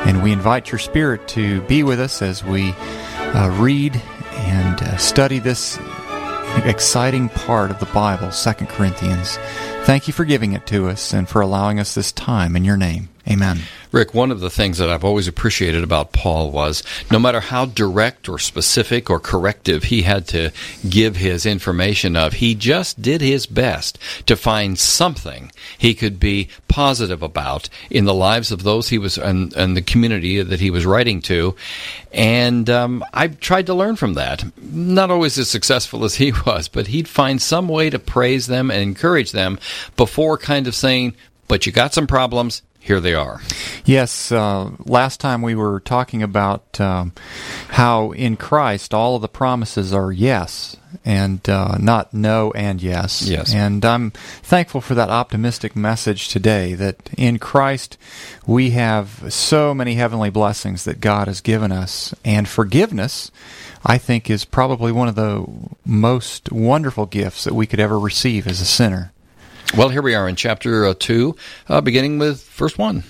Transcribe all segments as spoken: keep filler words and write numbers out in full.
And we invite your Spirit to be with us as we uh, read and uh, study this exciting part of the Bible, Second Corinthians. Thank you for giving it to us and for allowing us this time in your name. Amen. Rick, one of the things that I've always appreciated about Paul was no matter how direct or specific or corrective he had to give his information of, he just did his best to find something he could be positive about in the lives of those he was and, and the community that he was writing to. And um, I've tried to learn from that. Not always as successful as he was, but he'd find some way to praise them and encourage them before kind of saying, but you got some problems. Here they are. Yes, uh, last time we were talking about um, how in Christ all of the promises are yes, and uh, not no and yes. Yes. And I'm thankful for that optimistic message today, that in Christ we have so many heavenly blessings that God has given us, and forgiveness, I think, is probably one of the most wonderful gifts that we could ever receive as a sinner. Well, here we are in chapter uh, two, uh, beginning with verse one.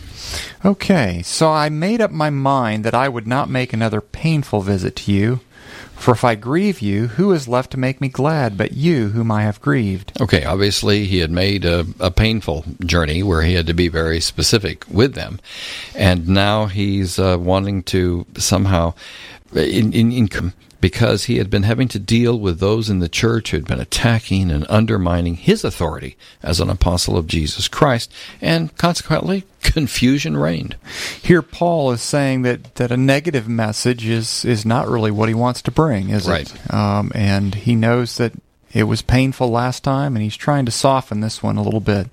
Okay, so I made up my mind that I would not make another painful visit to you, for if I grieve you, who is left to make me glad but you whom I have grieved? Okay, obviously he had made a, a painful journey where he had to be very specific with them, and now he's uh, wanting to somehow, in, in, in because he had been having to deal with those in the church who had been attacking and undermining his authority as an apostle of Jesus Christ, and consequently, confusion reigned. Here Paul is saying that, that a negative message is, is not really what he wants to bring, is right. it? Um, and he knows that it was painful last time, and he's trying to soften this one a little bit.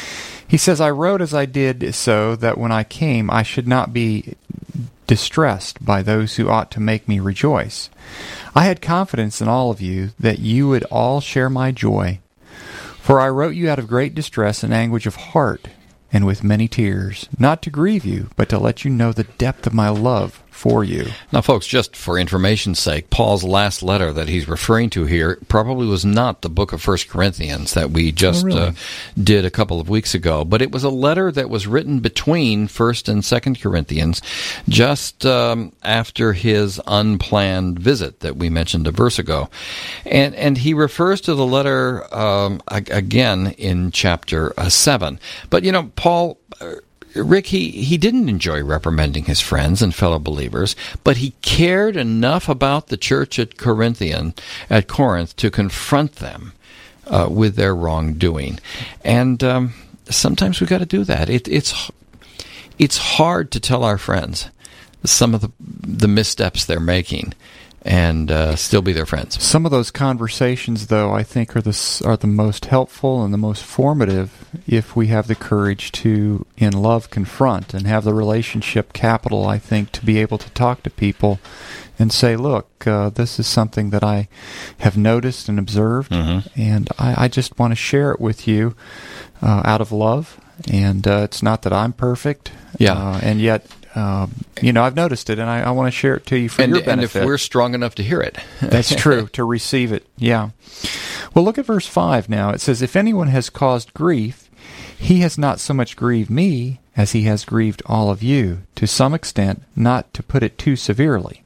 He says, I wrote as I did so that when I came I should not be distressed by those who ought to make me rejoice. I had confidence in all of you that you would all share my joy. For I wrote you out of great distress and anguish of heart, and with many tears, not to grieve you, but to let you know the depth of my love for you. Now, folks, just for information's sake, Paul's last letter that he's referring to here probably was not the book of First Corinthians that we just oh, really? uh, did a couple of weeks ago, but it was a letter that was written between First and Second Corinthians just um, after his unplanned visit that we mentioned a verse ago. And and he refers to the letter um, again in chapter uh, seven. But, you know, Paul... Uh, Rick, he, he didn't enjoy reprimanding his friends and fellow believers, but he cared enough about the church at Corinthian, at Corinth to confront them uh, with their wrongdoing. And um, sometimes we've got to do that. It, it's it's hard to tell our friends some of the, the missteps they're making and uh, still be their friends. Some of those conversations, though, I think are the are the most helpful and the most formative if we have the courage to, in love, confront and have the relationship capital, I think, to be able to talk to people and say, look, uh, this is something that I have noticed and observed, mm-hmm. and I, I just want to share it with you uh, out of love. And uh, it's not that I'm perfect, yeah, uh, and yet... Uh, you know, I've noticed it, and I, I want to share it to you for and, your benefit. And if we're strong enough to hear it. That's true, to receive it, yeah. Well, look at verse five now. It says, if anyone has caused grief, he has not so much grieved me as he has grieved all of you, to some extent, not to put it too severely.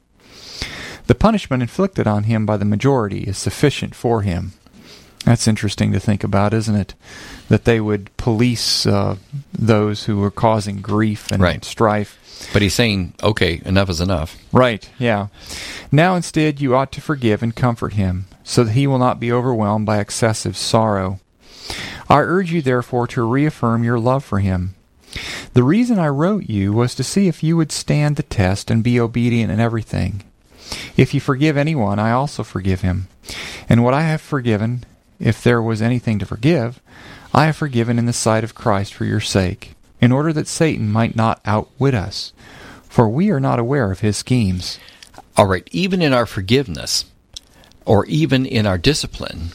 The punishment inflicted on him by the majority is sufficient for him. That's interesting to think about, isn't it? That they would police uh, those who were causing grief and right. strife. But he's saying, okay, enough is enough. Right, yeah. Now instead you ought to forgive and comfort him, so that he will not be overwhelmed by excessive sorrow. I urge you therefore to reaffirm your love for him. The reason I wrote you was to see if you would stand the test and be obedient in everything. If you forgive anyone, I also forgive him. And what I have forgiven, if there was anything to forgive, I have forgiven in the sight of Christ for your sake, in order that Satan might not outwit us, for we are not aware of his schemes. All right, even in our forgiveness, or even in our discipline,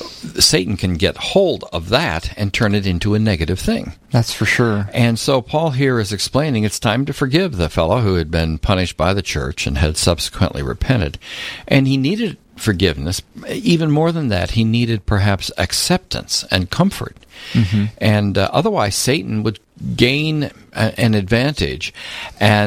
Satan can get hold of that and turn it into a negative thing. That's for sure. And so Paul here is explaining it's time to forgive the fellow who had been punished by the church and had subsequently repented. And he needed forgiveness. Even more than that, he needed perhaps acceptance and comfort. Mm-hmm. And uh, otherwise, Satan would gain a, an advantage. And